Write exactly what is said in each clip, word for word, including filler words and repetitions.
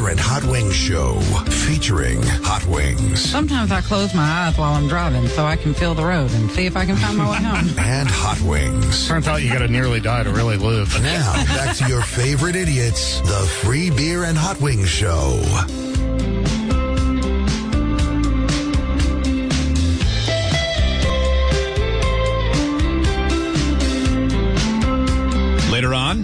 Beer and Hot Wings Show, featuring Hot Wings. Sometimes I close my eyes while I'm driving so I can feel the road and see if I can find my way home. And Hot Wings. Turns out you got to nearly die to really live. Now, back to your favorite idiots, the Free Beer and Hot Wings Show. Later on,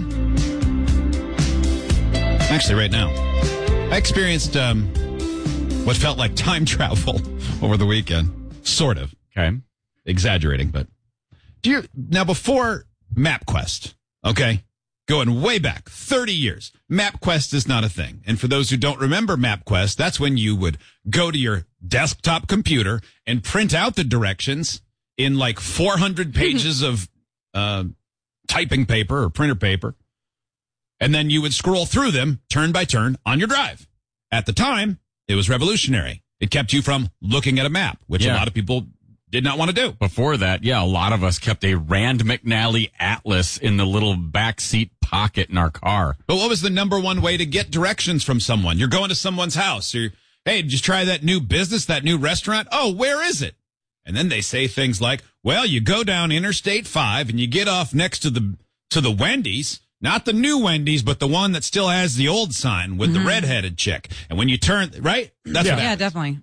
actually right now, I experienced um, what felt like time travel over the weekend. Sort of. Okay. Exaggerating, but do you now before MapQuest, okay? Going way back, thirty years. MapQuest is not a thing. And for those who don't remember MapQuest, that's when you would go to your desktop computer and print out the directions in like four hundred pages of uh typing paper or printer paper, and then you would scroll through them turn by turn on your drive. At the time, it was revolutionary. It kept you from looking at a map, which Yeah. a lot of people did not want to do. Before that, yeah, a lot of us kept a Rand McNally atlas in the little backseat pocket in our car. But what was the number one way to get directions from someone? You're going to someone's house. You're, hey, did you try that new business, that new restaurant? Oh, where is it? And then they say things like, well, you go down Interstate five and you get off next to the to the Wendy's, not the new Wendy's, but the one that still has the old sign with mm-hmm. the redheaded chick. And when you turn, right? That's yeah. what yeah, happens. definitely.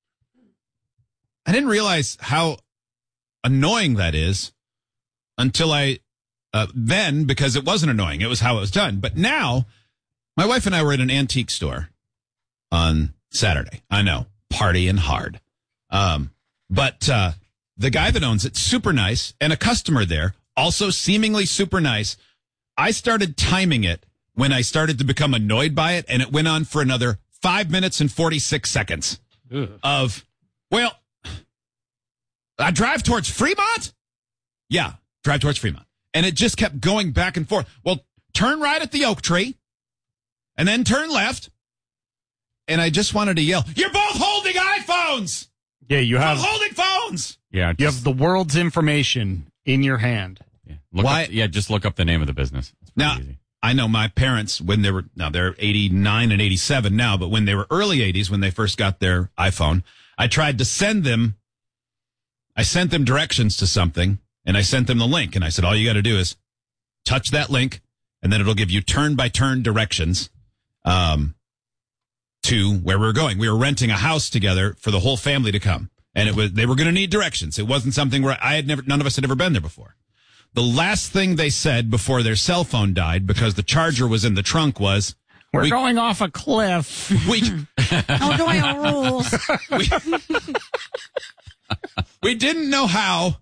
I didn't realize how annoying that is until I, uh, then, because it wasn't annoying. It was how it was done. But now, my wife and I were at an antique store on Saturday. I know, partying hard. Um, But uh, the guy that owns it, super nice, and a customer there, also seemingly super nice. I started timing it when I started to become annoyed by it, and it went on for another five minutes and forty-six seconds Ugh. of, well, I drive towards Fremont? Yeah, drive towards Fremont. And it just kept going back and forth. Well, turn right at the oak tree, and then turn left. And I just wanted to yell, you're both holding iPhones! Yeah, you have Both holding phones. Yeah, you have the world's information in your hand. Yeah, look Why? Up, yeah, just look up the name of the business. It's pretty Now, easy. I know my parents, when they were, now they're eighty-nine and eighty-seven now, but when they were early eighties, when they first got their iPhone, I tried to send them, I sent them directions to something, and I sent them the link, and I said, all you got to do is touch that link, and then it'll give you turn-by-turn directions um, to where we were going. We were renting a house together for the whole family to come, and it was they were going to need directions. It wasn't something where I had never, none of us had ever been there before. The last thing they said before their cell phone died, because the charger was in the trunk, was, We're we, going off a cliff. We, Oh, doing our rules. we, we didn't know how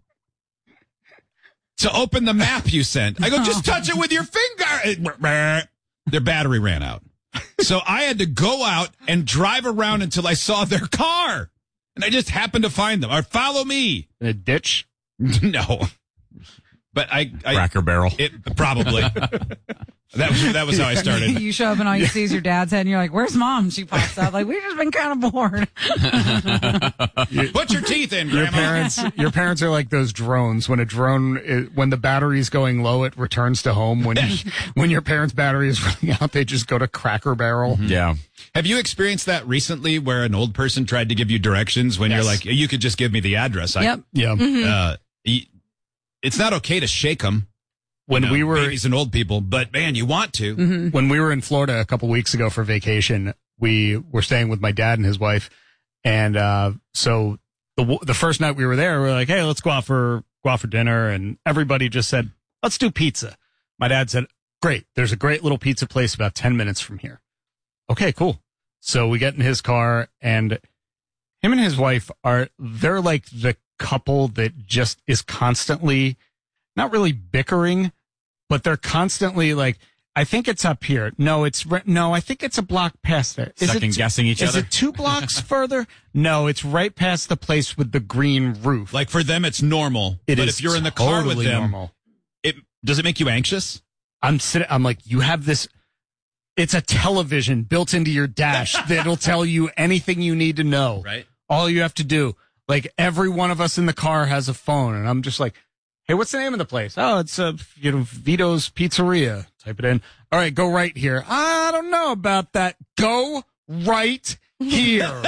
to open the map you sent. I go, just touch it with your finger. Their battery ran out. So I had to go out and drive around until I saw their car. And I just happened to find them. Or follow me. In a ditch? No. But I, I Cracker Barrel. It probably. That was that was how I started. You show up and all you see is your dad's head, and you're like, "Where's Mom?" She pops out like, "We've just been kind of bored." Put your teeth in, Your Grandma. parents, your parents are like those drones. When a drone, is, when the battery's going low, it returns to home. When when your parents' battery is running out, they just go to Cracker Barrel. Mm-hmm. Yeah. Have you experienced that recently, where an old person tried to give you directions when Yes. you're like, "You could just give me the address"? I, Yep. Yeah. Uh, y- it's not okay to shake them. When you know, we were babies and old people, but man, you want to. Mm-hmm. when we were in Florida a couple weeks ago for vacation, we were staying with my dad and his wife, and uh, so the the first night we were there, we were like, "Hey, let's go out for go out for dinner," and everybody just said, "Let's do pizza." My dad said, "Great, there's a great little pizza place about ten minutes from here." Okay, cool. So we get in his car, and him and his wife are they're like the couple that just is constantly not really bickering, but they're constantly like, I think it's up here. No, it's re- no, I think it's a block past there. Is Second it, guessing each is other. Is it two blocks further? No, it's right past the place with the green roof. Like for them, it's normal. It but is if you're in the car with totally them, normal. it does it make you anxious? I'm sitting. I'm like, you have this. It's a television built into your dash that'll tell you anything you need to know. Right. All you have to do. Like every one of us in the car has a phone, and I'm just like, hey, what's the name of the place? Oh, it's uh, you know, Vito's Pizzeria. Type it in. all right, go right here. I don't know about that. Go right here.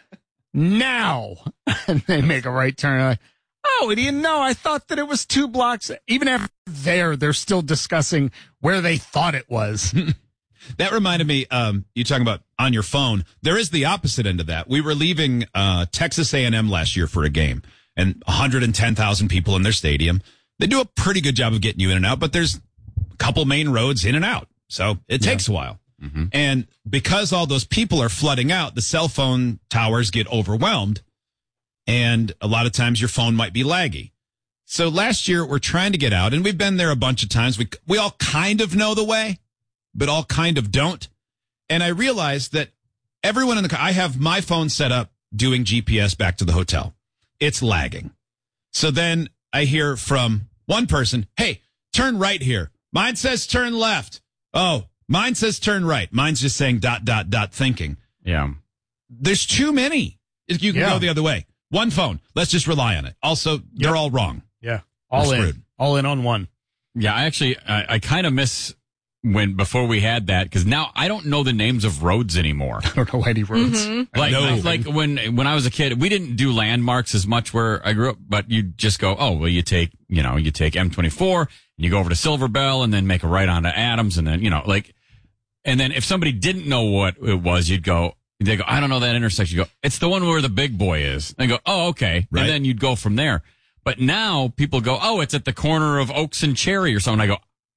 Now. And they make a right turn. Like, oh, idiot, no, I thought that it was two blocks. Even after there, they're still discussing where they thought it was. That reminded me, um, you talking about on your phone. There is the opposite end of that. We were leaving uh, Texas A and M last year for a game, and one hundred ten thousand people in their stadium. They do a pretty good job of getting you in and out, but there's a couple main roads in and out. So it takes yeah. a while. Mm-hmm. And because all those people are flooding out, the cell phone towers get overwhelmed. And a lot of times your phone might be laggy. So last year we're trying to get out, and we've been there a bunch of times. We we all kind of know the way, but all kind of don't. And I realized that everyone in the car, I have my phone set up doing G P S back to the hotel. It's lagging. So then I hear from one person, hey, turn right here. Mine says turn left. Oh, mine says turn right. Mine's just saying dot, dot, dot thinking. Yeah. There's too many. You can yeah. go the other way. One phone. Let's just rely on it. Also, they're yep. all wrong. Yeah. All in. All in on one. Yeah, I actually, I, I kind of miss when, before we had that, because now I don't know the names of roads anymore. I don't know any roads. Mm-hmm. Like, no. like when, when I was a kid, we didn't do landmarks as much where I grew up, but you just go, oh, well, you take, you know, you take M twenty-four and you go over to Silver Bell and then make a right onto Adams and then, you know, like, and then if somebody didn't know what it was, you'd go, they go, I don't know that intersection. You go, it's the one where the big boy is. They go, oh, okay. Right. And then you'd go from there. But now people go, oh, it's at the corner of Oaks and Cherry or something. I go,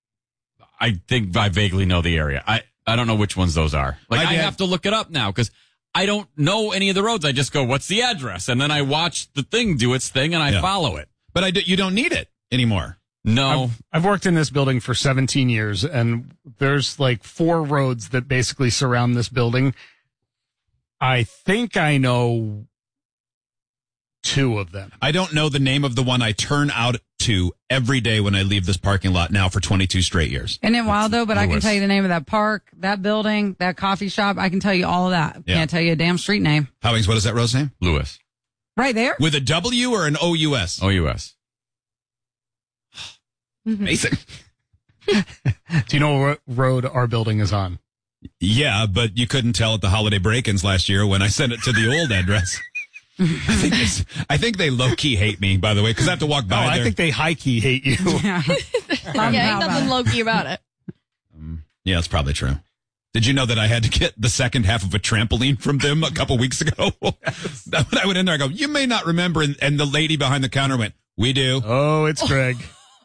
I think I vaguely know the area. I, I don't know which ones those are. Like, I, I have to look it up now because I don't know any of the roads. I just go, what's the address? And then I watch the thing do its thing and I yeah. follow it. But I do, you don't need it anymore. No. I've, I've worked in this building for seventeen years, and there's like four roads that basically surround this building. I think I know two of them. I don't know the name of the one I turn out to every day when I leave this parking lot now for twenty-two straight years. Isn't it wild, though? But Lewis. I can tell you the name of that park, that building, that coffee shop. I can tell you all of that. Yeah. Can't tell you a damn street name. Howings, what is that road's name? Lewis. Right there. With a W or an O U S? O U S. Amazing. Do you know what road our building is on? Yeah, but you couldn't tell at the holiday break-ins last year when I sent it to the old address. I think it's, I think they low-key hate me, by the way, because I have to walk by oh, there. I think they high-key hate you. Yeah, ain't nothing low-key about it. Um, yeah, it's probably true. Did you know that I had to get the second half of a trampoline from them a couple weeks ago? Yes. When I went in there, I go, you may not remember, and, and the lady behind the counter went, we do. Oh, it's Greg.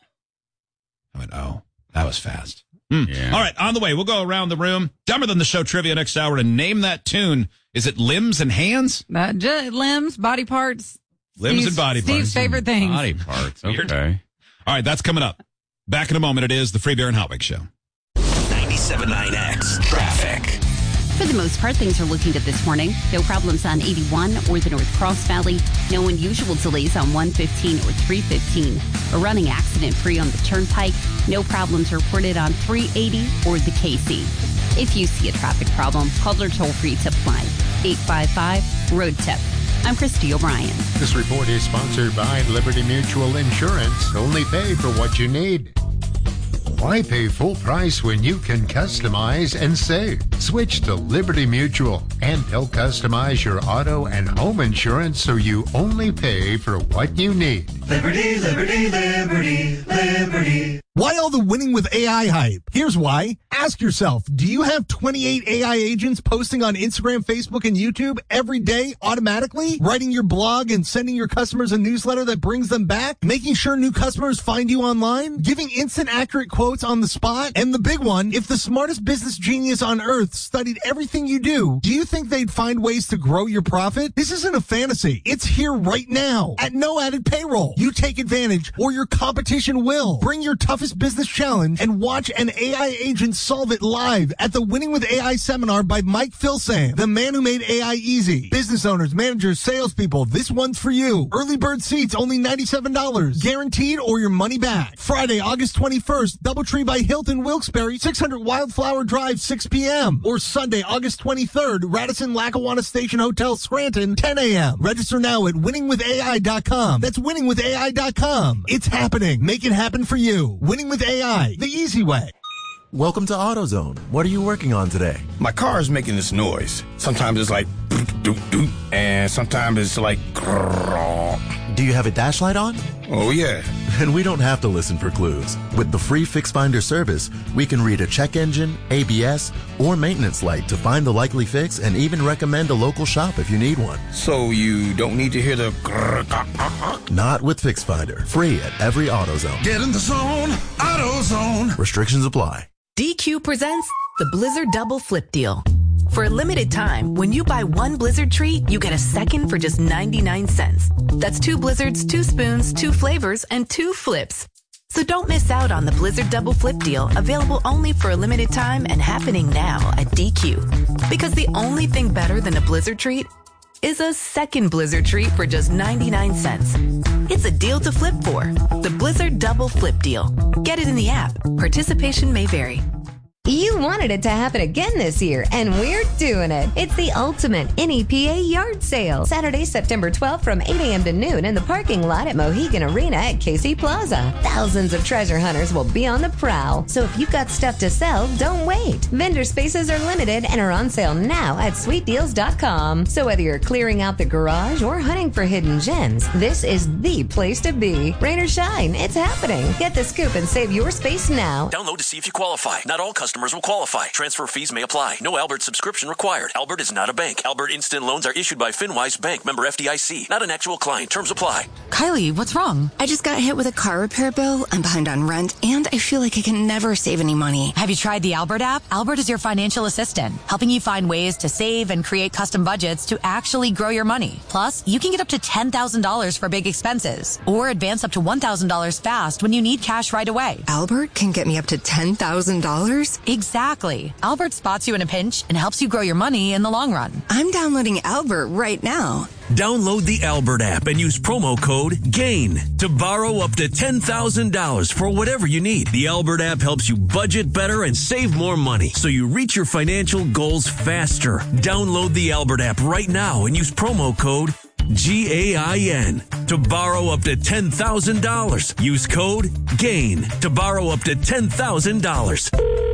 I went, oh, that was fast. Mm. Yeah. All right, on the way, we'll go around the room. Dumber Than the Show trivia next hour to name that tune. Is it limbs and hands? Uh, j- limbs, body parts. Limbs Steve's, and body parts. Steve's favorite things. Body parts. Okay. All right, that's coming up. Back in a moment. It is the Free Beer and Hot Wings Show. ninety-seven point nine X Traffic. For the most part, things are looking good this morning. No problems on eighty-one or the North Cross Valley. No unusual delays on one fifteen or three fifteen. A running accident-free on the Turnpike. No problems reported on three eighty or the K C. If you see a traffic problem, call our toll-free tip line, eight five five, road tip. I'm Christy O'Brien. This report is sponsored by Liberty Mutual Insurance. Only pay for what you need. Why pay full price when you can customize and save? Switch to Liberty Mutual, and they'll customize your auto and home insurance so you only pay for what you need. Liberty, Liberty, Liberty, Liberty. Why all the winning with A I hype? Here's why. Ask yourself, do you have twenty-eight A I agents posting on Instagram, Facebook, and YouTube every day automatically? Writing your blog and sending your customers a newsletter that brings them back? Making sure new customers find you online? Giving instant accurate quotes on the spot? And the big one, if the smartest business genius on earth studied everything you do, do you think they'd find ways to grow your profit? This isn't a fantasy. It's here right now at no added payroll. You take advantage or your competition will. Bring your toughest business challenge and watch an A I agent solve it live at the Winning with A I seminar by Mike Filsaime, the man who made A I easy. Business owners, managers, salespeople, this one's for you. Early bird seats only ninety-seven dollars. Guaranteed or your money back. Friday, August twenty-first, Doubletree by Hilton Wilkes-Barre, six hundred Wildflower Drive, six p.m. Or Sunday, August twenty-third, Radisson Lackawanna Station Hotel, Scranton, ten a.m. Register now at winning with A I dot com. That's winning with A I dot com. It's happening. Make it happen for you. Winning with A I, the easy way. Welcome to AutoZone. What are you working on today? My car is making this noise. Sometimes it's like doot, doot, doot, and sometimes it's like grrr. Do you have a dash light on? Oh, yeah. Then we don't have to listen for clues. With the free Fix Finder service, we can read a check engine, A B S, or maintenance light to find the likely fix and even recommend a local shop if you need one. So you don't need to hear the grrr, grrr, grrr. Not with Fix Finder. Free at every AutoZone. Get in the zone, AutoZone. Restrictions apply. D Q presents the Blizzard Double Flip Deal. For a limited time, when you buy one Blizzard treat, you get a second for just ninety-nine cents. That's two Blizzards, two spoons, two flavors, and two flips. So don't miss out on the Blizzard Double Flip Deal, available only for a limited time and happening now at D Q. Because the only thing better than a Blizzard treat is a second Blizzard treat for just ninety-nine cents. It's a deal to flip for. The Blizzard Double Flip Deal. Get it in the app. Participation may vary. You wanted it to happen again this year, and we're doing it. It's the ultimate N E P A yard sale. Saturday, September twelfth from eight a.m. to noon in the parking lot at Mohegan Arena at Casey Plaza. Thousands of treasure hunters will be on the prowl. So if you've got stuff to sell, don't wait. Vendor spaces are limited and are on sale now at sweet deals dot com. So whether you're clearing out the garage or hunting for hidden gems, this is the place to be. Rain or shine, it's happening. Get the scoop and save your space now. Download to see if you qualify. Not all customers will qualify. Transfer fees may apply. No Albert subscription required. Albert is not a bank. Albert Instant Loans are issued by FinWise Bank, member F D I C. Not an actual client. Terms apply. Kylie, what's wrong? I just got hit with a car repair bill. I'm behind on rent, and I feel like I can never save any money. Have you tried the Albert app? Albert is your financial assistant, helping you find ways to save and create custom budgets to actually grow your money. Plus, you can get up to ten thousand dollars for big expenses, or advance up to one thousand dollars fast when you need cash right away. Albert can get me up to ten thousand dollars? Exactly. Albert spots you in a pinch and helps you grow your money in the long run. I'm downloading Albert right now. Download the Albert app and use promo code GAIN to borrow up to ten thousand dollars for whatever you need. The Albert app helps you budget better and save more money so you reach your financial goals faster. Download the Albert app right now and use promo code G A I N to borrow up to ten thousand dollars. Use code GAIN to borrow up to ten thousand dollars.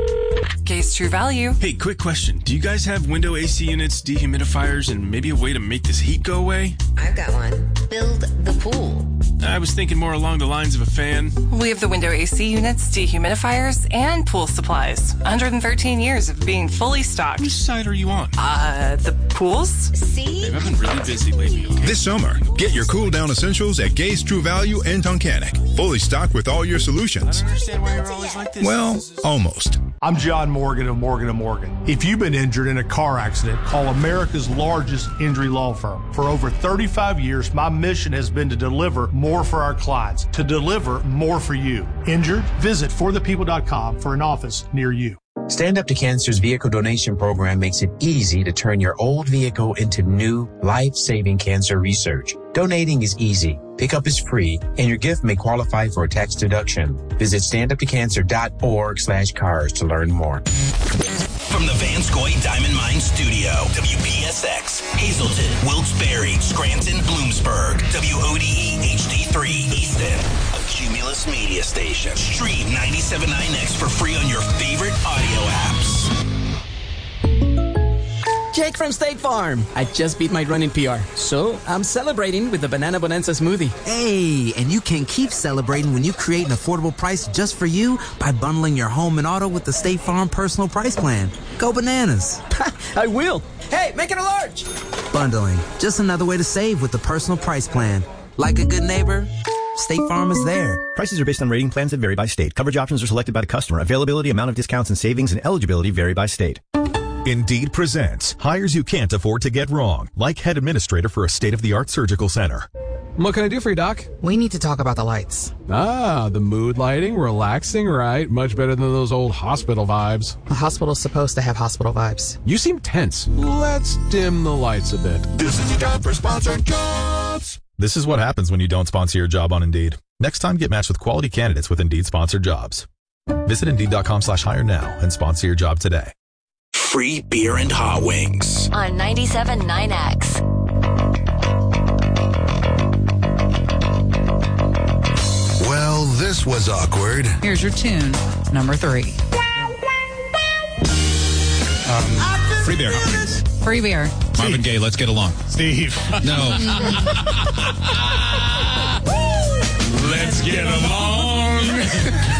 Gaze True Value. Hey, quick question. Do you guys have window A C units, dehumidifiers, and maybe a way to make this heat go away? I've got one. Build the pool. I was thinking more along the lines of a fan. We have the window A C units, dehumidifiers, and pool supplies. one hundred thirteen years of being fully stocked. Which side are you on? Uh, the pools? See? Babe, I've been really busy lately, okay? This summer, get your cool down essentials at Gaze True Value in Tunkhannock. Fully stocked with all your solutions. I don't understand why you're always like this. Well, this is... almost. I'm John Morgan of Morgan and Morgan. If you've been injured in a car accident, call America's largest injury law firm. For over thirty-five years, my mission has been to deliver more for our clients, to deliver more for you. Injured? Visit for the people dot com for an office near you. Stand Up to Cancer's vehicle donation program makes it easy to turn your old vehicle into new, life-saving cancer research. Donating is easy, pickup is free, and your gift may qualify for a tax deduction. Visit stand up to cancer dot org slash cars to learn more. From the Vanscoy Diamond Mine Studio, W P S X, Hazleton, Wilkes-Barre, Scranton, Bloomsburg, W O D E H D three, Easton, a Cumulus media station. Stream ninety-seven point nine X for free on your favorite audio apps. Jake from State Farm. I just beat my running P R, so I'm celebrating with the Banana Bonanza smoothie. Hey, and you can keep celebrating when you create an affordable price just for you by bundling your home and auto with the State Farm Personal Price Plan. Go bananas. I will. Hey, make it a large. Bundling, just another way to save with the Personal Price Plan. Like a good neighbor, State Farm is there. Prices are based on rating plans that vary by state. Coverage options are selected by the customer. Availability, amount of discounts and savings, and eligibility vary by state. Indeed presents hires you can't afford to get wrong, like head administrator for a state-of-the-art surgical center. What can I do for you, Doc? We need to talk about the lights. Ah, the mood lighting, relaxing, right? Much better than those old hospital vibes. A hospital's supposed to have hospital vibes. You seem tense. Let's dim the lights a bit. This is your job for sponsored jobs. This is what happens when you don't sponsor your job on Indeed. Next time, get matched with quality candidates with Indeed sponsored jobs. Visit Indeed.com slash hire now and sponsor your job today. Free beer and hot wings. On ninety-seven point nine X. Well, this was awkward. Here's your tune, number three. Um, Free beer. Free beer. Marvin Gaye, let's get along. Steve. No. Let's get along.